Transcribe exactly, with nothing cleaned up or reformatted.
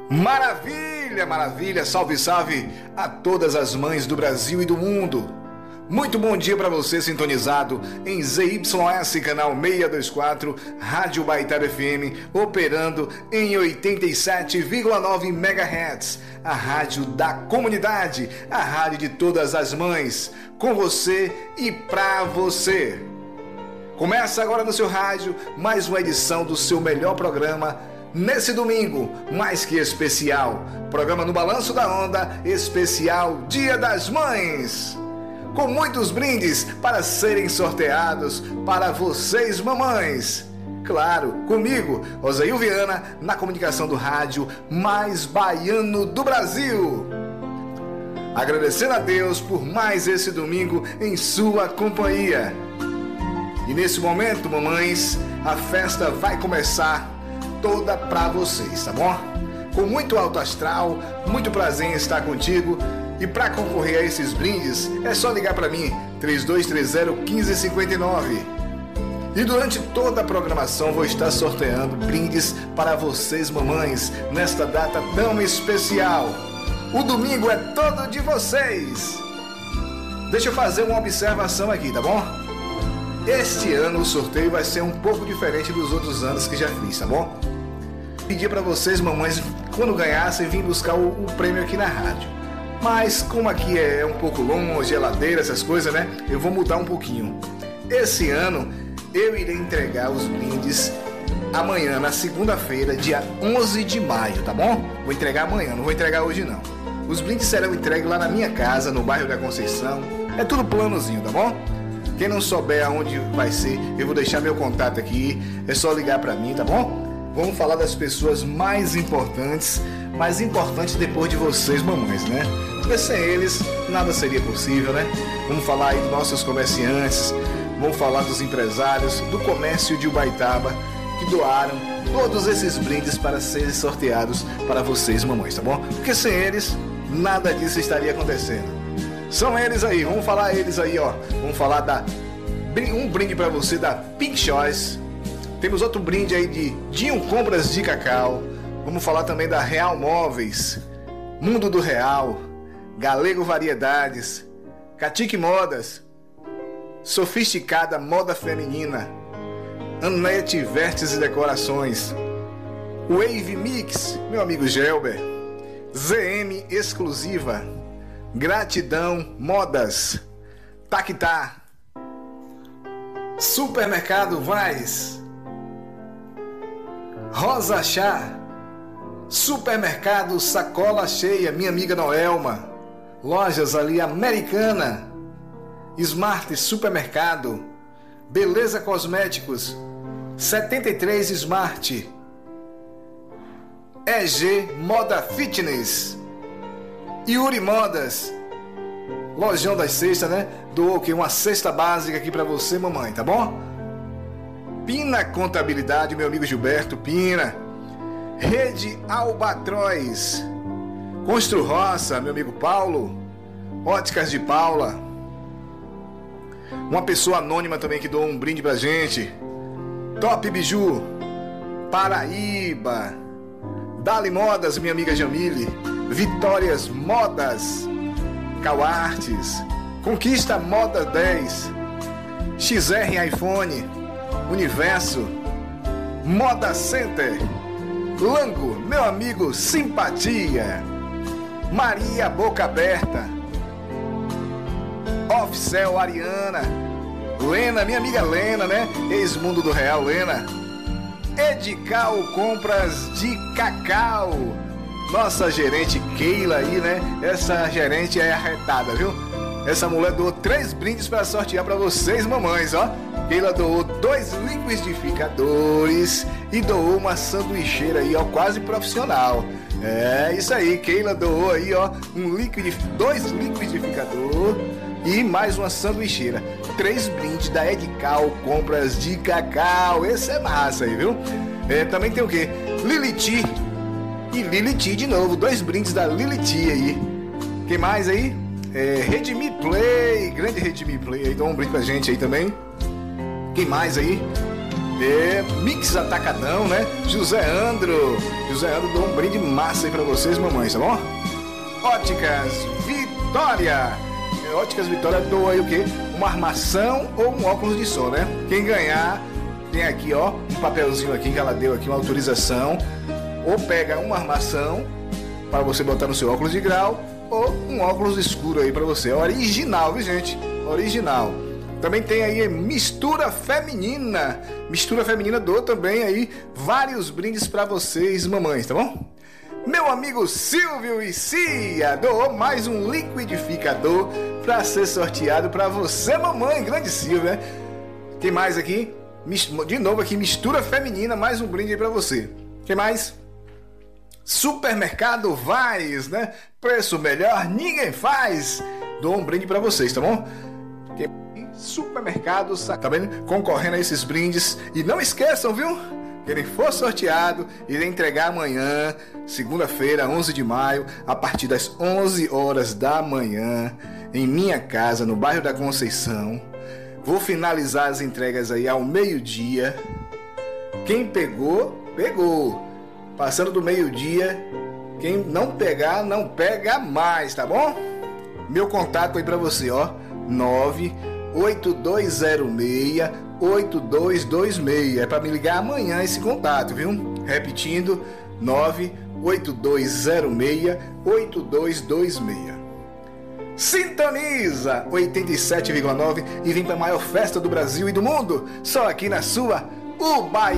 Maravilha, maravilha, salve, salve a todas as mães do Brasil e do mundo. Muito bom dia para você sintonizado em Z Y S, canal seiscentos e vinte e quatro, Rádio Baitaba F M, operando em oitenta e sete vírgula nove megahertz, a rádio da comunidade, a rádio de todas as mães, com você e pra você. Começa agora no seu rádio mais uma edição do seu melhor programa, nesse domingo, mais que especial, programa No Balanço da Onda, especial Dia das Mães, com muitos brindes para serem sorteados para vocês, mamães. Claro, comigo, Oséio Viana, na comunicação do rádio mais baiano do Brasil. Agradecendo a Deus por mais esse domingo em sua companhia. E nesse momento, mamães, a festa vai começar toda pra vocês, tá bom? Com muito alto astral, muito prazer em estar contigo. E para concorrer a esses brindes, é só ligar para mim, três dois três zero, um cinco cinco nove. E durante toda a programação vou estar sorteando brindes para vocês, mamães, nesta data tão especial. O domingo é todo de vocês. Deixa eu fazer uma observação aqui, tá bom? Este ano o sorteio vai ser um pouco diferente dos outros anos que já fiz, tá bom? Pedi para vocês, mamães, quando ganhassem, vir buscar o, o prêmio aqui na rádio. Mas como aqui é um pouco longe, geladeira, essas coisas, né? Eu vou mudar um pouquinho. Esse ano eu irei entregar os brindes amanhã, na segunda-feira, dia onze de maio, tá bom? Vou entregar amanhã, não vou entregar hoje não. Os brindes serão entregues lá na minha casa, no bairro da Conceição. É tudo planozinho, tá bom? Quem não souber aonde vai ser, eu vou deixar meu contato aqui. É só ligar pra mim, tá bom? Vamos falar das pessoas mais importantes, mais importantes depois de vocês, mamães, né? Porque sem eles, nada seria possível, né? Vamos falar aí dos nossos comerciantes, vamos falar dos empresários, do comércio de Ubaitaba, que doaram todos esses brindes para serem sorteados para vocês, mamães, tá bom? Porque sem eles, nada disso estaria acontecendo. São eles aí, vamos falar eles aí, ó. Vamos falar da um brinde para você da Pink Choice. Temos outro brinde aí de Dinho Compras de Cacau. Vamos falar também da Real Móveis, Mundo do Real, Galego Variedades, Catique Modas, Sofisticada Moda Feminina, Anete Vertes e Decorações, Wave Mix, meu amigo Gelber, Z M Exclusiva, Gratidão Modas, Taquitá, Supermercado Vaz, Rosa Chá, Supermercado Sacola Cheia, minha amiga Noelma, Lojas ali Americana, Smart Supermercado, Beleza Cosméticos, setenta e três Smart, E G Moda Fitness, Yuri Modas, Lojão das Cestas, né? Doou aqui uma cesta básica aqui pra você, mamãe, tá bom? Pina Contabilidade, meu amigo Gilberto Pina, Rede Albatroz, Constru Roça, meu amigo Paulo, Óticas de Paula, uma pessoa anônima também que doou um brinde pra gente, Top Biju, Paraíba, Dali Modas, minha amiga Jamile, Vitórias Modas, Cauartes, Conquista Moda dez, X R iPhone, Universo, Moda Center, Lango, meu amigo Simpatia, Maria Boca Aberta, Oficel Ariana, Lena, minha amiga Lena, né? Ex-Mundo do Real, Lena, Edical Compras de Cacau, nossa gerente Keila aí, né? Essa gerente é arretada, viu? Essa mulher doou três brindes para sortear para vocês, mamães, ó. Keila doou dois liquidificadores e doou uma sanduicheira aí, ó, quase profissional. É isso aí, Keila doou aí, ó, um liquid, dois liquidificadores e mais uma sanduicheira. Três brindes da Edical Compras de Cacau. Esse é massa aí, viu? É, também tem o quê? Liliti e Liliti de novo, dois brindes da Liliti aí. Quem mais aí? É, Redmi Play, grande Redmi Play aí, dá um brinde pra gente aí também. Quem mais aí? É, Mix Atacadão, né? José Andro. José Andro deu um brinde massa aí pra vocês, mamães, tá bom? Óticas Vitória. É, Óticas Vitória doa aí o quê? Uma armação ou um óculos de sol, né? Quem ganhar, tem aqui, ó, um papelzinho aqui que ela deu aqui, uma autorização. Ou pega uma armação para você botar no seu óculos de grau, ou um óculos escuro aí pra você. É original, viu, gente? Original. Também tem aí mistura feminina. Mistura feminina doa também aí vários brindes pra vocês, mamães, tá bom? Meu amigo Silvio e Cia doou mais um liquidificador pra ser sorteado pra você, mamãe. Grande Silvio, né? Tem mais aqui? De novo aqui, mistura feminina, mais um brinde aí pra você. Quem mais? Supermercado Vaz, né? Preço melhor, ninguém faz. Dou um brinde pra vocês, tá bom? Supermercados, tá vendo? Concorrendo a esses brindes. E não esqueçam, viu? Quem for sorteado, irei entregar amanhã, segunda-feira, onze de maio, a partir das onze horas da manhã, em minha casa, no bairro da Conceição. Vou finalizar as entregas aí ao meio-dia. Quem pegou, pegou. Passando do meio-dia, quem não pegar, não pega mais, tá bom? Meu contato aí pra você, ó, nove oito dois zero seis oito dois dois seis. É pra me ligar amanhã esse contato, viu? Repetindo, nove oito dois zero seis oito dois dois seis. Sintoniza oitenta e sete vírgula nove e vem pra maior festa do Brasil e do mundo, só aqui na sua Ubai.